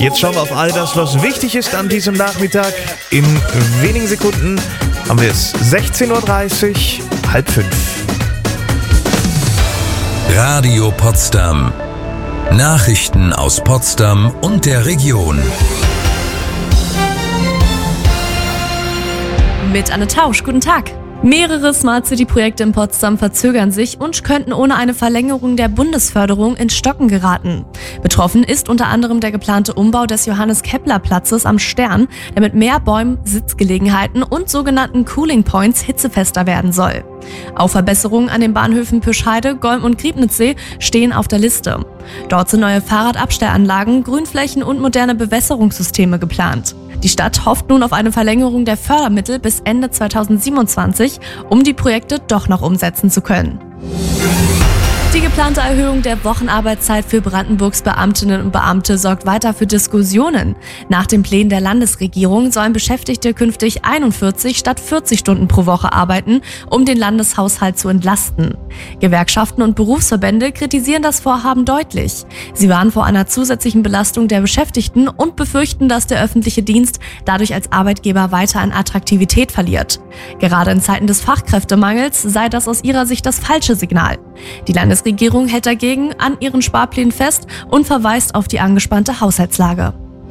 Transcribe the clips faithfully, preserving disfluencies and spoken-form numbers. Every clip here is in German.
Jetzt schauen wir auf all das, was wichtig ist an diesem Nachmittag. In wenigen Sekunden haben wir es sechzehn Uhr dreißig, halb fünf. Radio Potsdam. Nachrichten aus Potsdam und der Region. Mit Anne Tausch, guten Tag. Mehrere Smart City-Projekte in Potsdam verzögern sich und könnten ohne eine Verlängerung der Bundesförderung ins Stocken geraten. Betroffen ist unter anderem der geplante Umbau des Johannes-Kepler-Platzes am Stern, der mit mehr Bäumen, Sitzgelegenheiten und sogenannten Cooling Points hitzefester werden soll. Auch Verbesserungen an den Bahnhöfen Püschheide, Golm und Griebnitzsee stehen auf der Liste. Dort sind neue Fahrradabstellanlagen, Grünflächen und moderne Bewässerungssysteme geplant. Die Stadt hofft nun auf eine Verlängerung der Fördermittel bis Ende zweitausendsiebenundzwanzig, um die Projekte doch noch umsetzen zu können. Die geplante Erhöhung der Wochenarbeitszeit für Brandenburgs Beamtinnen und Beamte sorgt weiter für Diskussionen. Nach den Plänen der Landesregierung sollen Beschäftigte künftig einundvierzig statt vierzig Stunden pro Woche arbeiten, um den Landeshaushalt zu entlasten. Gewerkschaften und Berufsverbände kritisieren das Vorhaben deutlich. Sie warnen vor einer zusätzlichen Belastung der Beschäftigten und befürchten, dass der öffentliche Dienst dadurch als Arbeitgeber weiter an Attraktivität verliert. Gerade in Zeiten des Fachkräftemangels sei das aus ihrer Sicht das falsche Signal. Die Landesregierung Die Regierung hält dagegen an ihren Sparplänen fest und verweist auf die angespannte Haushaltslage.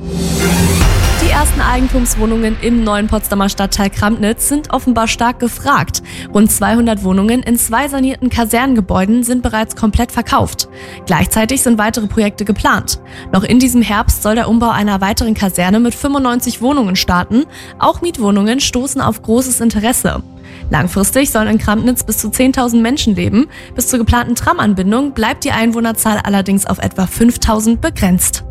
Die ersten Eigentumswohnungen im neuen Potsdamer Stadtteil Kramnitz sind offenbar stark gefragt. Rund zweihundert Wohnungen in zwei sanierten Kasernengebäuden sind bereits komplett verkauft. Gleichzeitig sind weitere Projekte geplant. Noch in diesem Herbst soll der Umbau einer weiteren Kaserne mit fünfundneunzig Wohnungen starten. Auch Mietwohnungen stoßen auf großes Interesse. Langfristig sollen in Kramnitz bis zu zehntausend Menschen leben. Bis zur geplanten Tramanbindung bleibt die Einwohnerzahl allerdings auf etwa fünftausend begrenzt.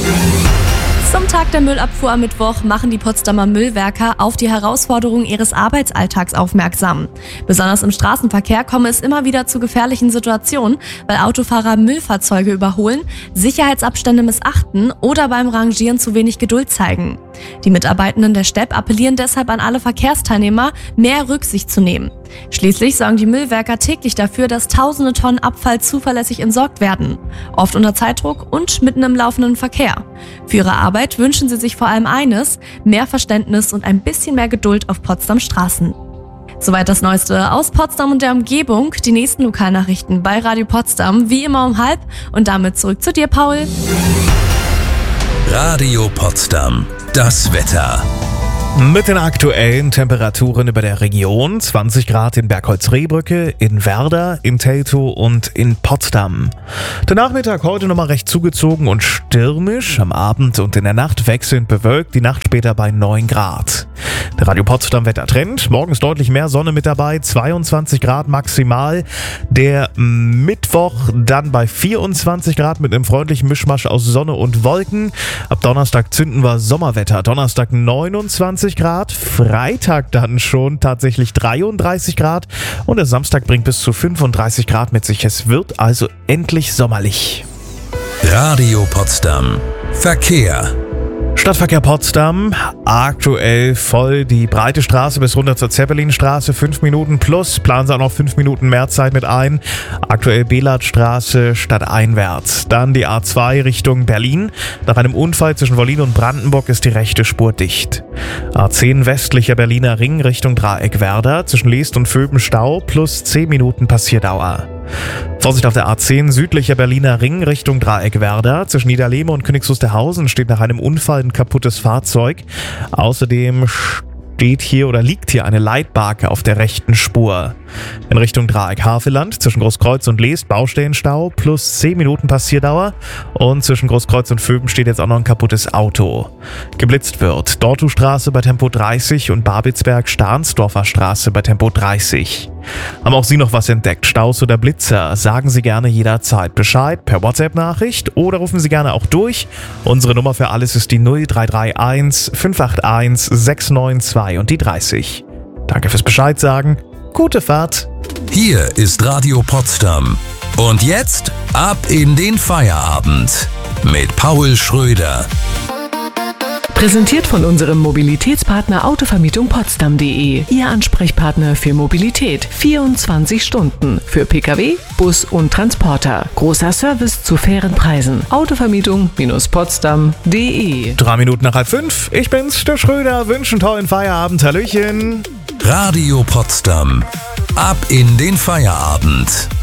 Zum Tag der Müllabfuhr am Mittwoch machen die Potsdamer Müllwerker auf die Herausforderungen ihres Arbeitsalltags aufmerksam. Besonders im Straßenverkehr komme es immer wieder zu gefährlichen Situationen, weil Autofahrer Müllfahrzeuge überholen, Sicherheitsabstände missachten oder beim Rangieren zu wenig Geduld zeigen. Die Mitarbeitenden der Stepp appellieren deshalb an alle Verkehrsteilnehmer, mehr Rücksicht zu nehmen. Schließlich sorgen die Müllwerker täglich dafür, dass tausende Tonnen Abfall zuverlässig entsorgt werden. Oft unter Zeitdruck und mitten im laufenden Verkehr. Für ihre Arbeit wünschen sie sich vor allem eines: mehr Verständnis und ein bisschen mehr Geduld auf Potsdams Straßen. Soweit das Neueste aus Potsdam und der Umgebung. Die nächsten Lokalnachrichten bei Radio Potsdam, wie immer um halb. Und damit zurück zu dir, Paul. Radio Potsdam. Das Wetter. Mit den aktuellen Temperaturen über der Region: zwanzig Grad in Bergholz-Rehbrücke, in Werder, in Teltow und in Potsdam. Der Nachmittag heute nochmal recht zugezogen und stürmisch. Am Abend und in der Nacht wechselnd bewölkt, die Nacht später bei neun Grad. Der Radio Potsdam Wettertrend: morgens deutlich mehr Sonne mit dabei, zweiundzwanzig Grad maximal. Der Mittwoch dann bei vierundzwanzig Grad mit einem freundlichen Mischmasch aus Sonne und Wolken. Ab Donnerstag zünden wir Sommerwetter. Donnerstag neunundzwanzig Grad, Freitag dann schon tatsächlich dreiunddreißig Grad und der Samstag bringt bis zu fünfunddreißig Grad mit sich. Es wird also endlich sommerlich. Radio Potsdam. Verkehr. Stadtverkehr Potsdam, aktuell voll die breite Straße bis runter zur Zeppelinstraße, fünf Minuten plus, planen Sie auch noch fünf Minuten mehr Zeit mit ein. Aktuell Belatstraße stadteinwärts. Dann die A zwei Richtung Berlin. Nach einem Unfall zwischen Wollin und Brandenburg ist die rechte Spur dicht. A zehn westlicher Berliner Ring Richtung Dreieck Werder, zwischen Leest und Vöben Stau plus zehn Minuten Passierdauer. Vorsicht auf der A zehn südlicher Berliner Ring Richtung Dreieck Werder. Zwischen Niederlehme und Königs Wusterhausen steht nach einem Unfall ein kaputtes Fahrzeug. Außerdem steht hier oder liegt hier eine Leitbarke auf der rechten Spur. In Richtung Dreieck-Havelland zwischen Großkreuz und Leest Baustellenstau plus zehn Minuten Passierdauer und zwischen Großkreuz und Vöben steht jetzt auch noch ein kaputtes Auto. Geblitzt wird Dortustraße bei Tempo dreißig und Babelsberg-Stahnsdorfer Straße bei Tempo dreißig. Haben auch Sie noch was entdeckt? Staus oder Blitzer? Sagen Sie gerne jederzeit Bescheid per WhatsApp-Nachricht oder rufen Sie gerne auch durch. Unsere Nummer für alles ist die null drei drei eins fünf acht eins sechs neun zwei und die dreißig. Danke fürs Bescheid sagen. Gute Fahrt. Hier ist Radio Potsdam. Und jetzt ab in den Feierabend mit Paul Schröder. Präsentiert von unserem Mobilitätspartner Autovermietung Potsdam punkt de. Ihr Ansprechpartner für Mobilität. vierundzwanzig Stunden. Für Pkw, Bus und Transporter. Großer Service zu fairen Preisen. Autovermietung Potsdam punkt de. Drei Minuten nach halb fünf. Ich bin's, der Schröder. Wünsche einen tollen Feierabend. Hallöchen. Radio Potsdam. Ab in den Feierabend.